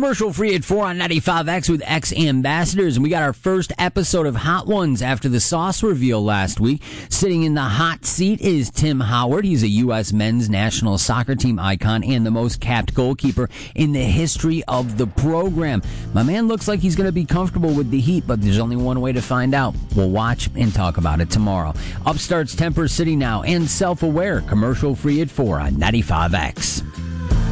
Commercial free at 4 on 95X with X Ambassadors. And we got our first episode of Hot Ones after the sauce reveal last week. Sitting in the hot seat is Tim Howard. He's a U.S. men's national soccer team icon and the most capped goalkeeper in the history of the program. My man looks like he's going to be comfortable with the heat, but there's only one way to find out. We'll watch and talk about it tomorrow. Upstart's Temper City Now and Self-Aware. Commercial free at 4 on 95X.